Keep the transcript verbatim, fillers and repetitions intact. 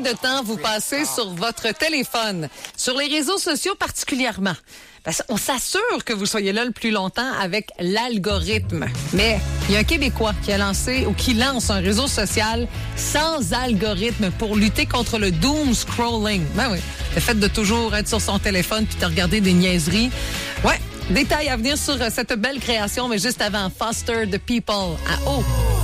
de temps vous passez sur votre téléphone, sur les réseaux sociaux particulièrement. Ben, on s'assure que vous soyez là le plus longtemps avec l'algorithme. Mais il y a un Québécois qui a lancé ou qui lance un réseau social sans algorithme pour lutter contre le doom scrolling. Ben oui, le fait de toujours être sur son téléphone puis de regarder des niaiseries. Ouais, détails à venir sur cette belle création, mais juste avant, Foster the People à haut.